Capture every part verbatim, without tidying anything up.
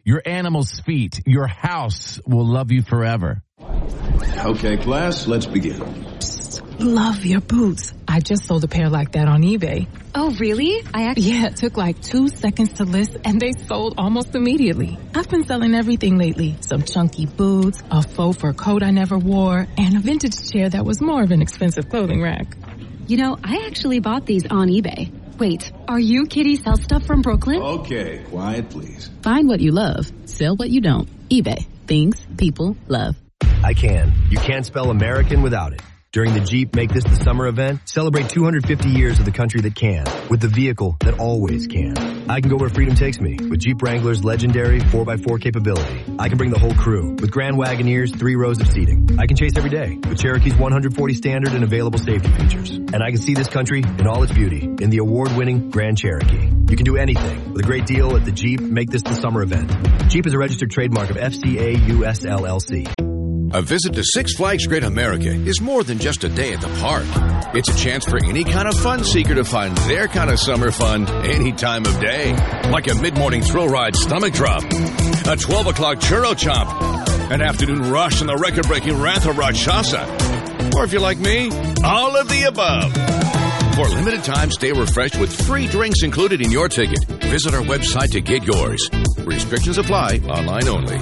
your animal's feet, your house will love you forever. Okay, class, let's begin. Psst, love your boots. I just sold a pair like that on eBay. Oh, really? I actually... Yeah, it took like two seconds to list, and they sold almost immediately. I've been selling everything lately. Some chunky boots, a faux fur coat I never wore, and a vintage chair that was more of an expensive clothing rack. You know, I actually bought these on eBay. Wait, are you Kitty Sell Stuff from Brooklyn? Okay, quiet, please. Find what you love. Sell what you don't. eBay. Things people love. I can. You can't spell American without it. During the Jeep Make This the Summer event, celebrate two hundred fifty years of the country that can, with the vehicle that always can. I can go where freedom takes me, with Jeep Wrangler's legendary four by four capability. I can bring the whole crew, with Grand Wagoneer's three rows of seating. I can chase every day, with Cherokee's one hundred forty standard and available safety features. And I can see this country in all its beauty, in the award-winning Grand Cherokee. You can do anything, with a great deal at the Jeep Make This the Summer event. Jeep is a registered trademark of F C A U S L L C. A visit to Six Flags Great America is more than just a day at the park. It's a chance for any kind of fun seeker to find their kind of summer fun any time of day. Like a mid-morning thrill ride stomach drop, a twelve o'clock churro chomp, an afternoon rush on the record-breaking Ratha Rakshasa. Or if you're like me, all of the above. For a limited time, stay refreshed with free drinks included in your ticket. Visit our website to get yours. Restrictions apply, online only.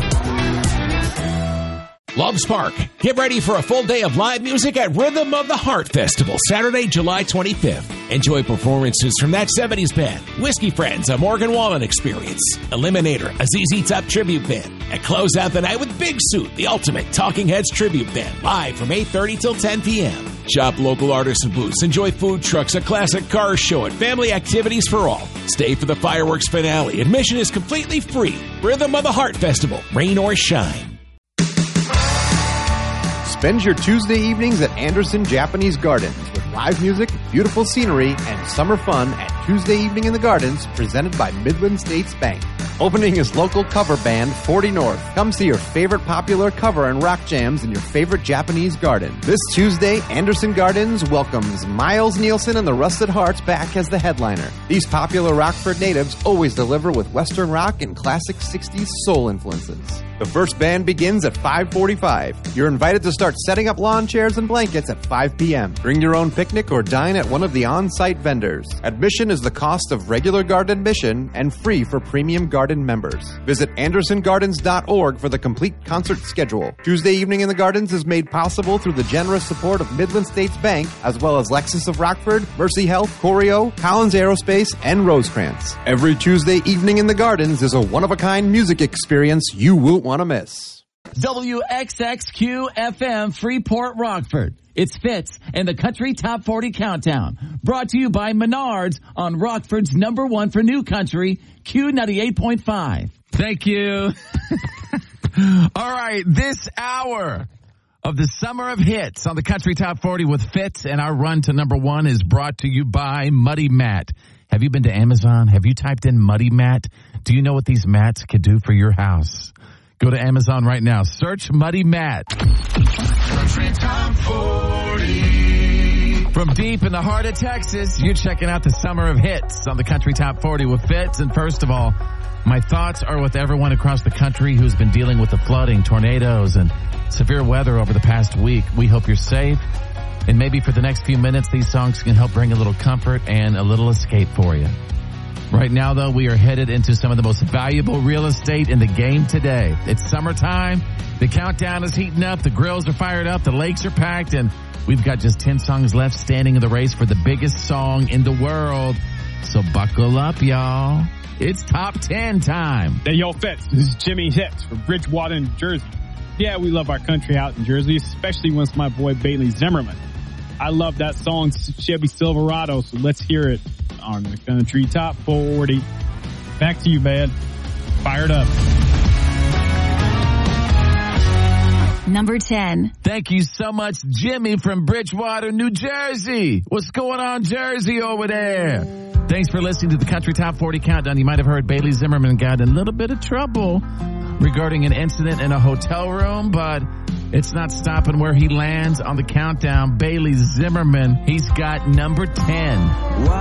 Loves Park. Get ready for a full day of live music at Rhythm of the Heart Festival, Saturday, July twenty-fifth. Enjoy performances from That seventies Band, Whiskey Friends, a Morgan Wallen Experience, Eliminator, a Z Z Top tribute band, and close out the night with Big Suit, the ultimate Talking Heads tribute band, live from eight thirty till ten p.m. Shop local artisan booths, enjoy food trucks, a classic car show, and family activities for all. Stay for the fireworks finale. Admission is completely free. Rhythm of the Heart Festival, rain or shine. Spend your Tuesday evenings at Anderson Japanese Gardens with live music, beautiful scenery, and summer fun at Tuesday Evening in the Gardens, presented by Midland States Bank. Opening is local cover band forty North. Come see your favorite popular cover and rock jams in your favorite Japanese garden. This Tuesday, Anderson Gardens welcomes Miles Nielsen and the Rusted Hearts back as the headliner. These popular Rockford natives always deliver with Western rock and classic sixties soul influences. The first band begins at five forty-five. You're invited to start setting up lawn chairs and blankets at five p.m. Bring your own picnic or dine at one of the on-site vendors. Admission is the cost of regular garden admission and free for premium garden members. Visit anderson gardens dot org for the complete concert schedule. Tuesday Evening in the Gardens is made possible through the generous support of Midland States Bank, as well as Lexus of Rockford, Mercy Health, Corio, Collins Aerospace, and Rosecrans. Every Tuesday Evening in the Gardens is a one-of-a-kind music experience you won't want to miss. W X X Q F M Freeport Rockford. It's Fitz and the Country Top forty Countdown. Brought to you by Menards on Rockford's number one for new country, Q ninety-eight point five. Thank you. All right, this hour of the Summer of Hits on the Country Top forty with Fitz, and our run to number one is brought to you by Muddy Mat. Have you been to Amazon? Have you typed in Muddy Mat? Do you know what these mats could do for your house? Go to Amazon right now. Search Muddy Mat. Country Top forty. From deep in the heart of Texas, you're checking out the Summer of Hits on the Country Top forty with Fitz. And first of all, my thoughts are with everyone across the country who's been dealing with the flooding, tornadoes, and severe weather over the past week. We hope you're safe. And maybe for the next few minutes, these songs can help bring a little comfort and a little escape for you. Right now, though, we are headed into some of the most valuable real estate in the game today. It's summertime. The countdown is heating up. The grills are fired up. The lakes are packed. And we've got just ten songs left standing in the race for the biggest song in the world. So buckle up, y'all. It's top ten time. Hey, yo, Fitz. This is Jimmy Hicks from Bridgewater, New Jersey. Yeah, we love our country out in Jersey, especially when it's my boy Bailey Zimmerman. I love that song, Chevy Silverado, so let's hear it on the Country Top forty. Back to you, man. Fired up. Number ten. Thank you so much, Jimmy from Bridgewater, New Jersey. What's going on, Jersey, over there? Thanks for listening to the Country Top forty Countdown. You might have heard Bailey Zimmerman got in a little bit of trouble regarding an incident in a hotel room, but it's not stopping where he lands on the countdown. Bailey Zimmerman, he's got number ten. Why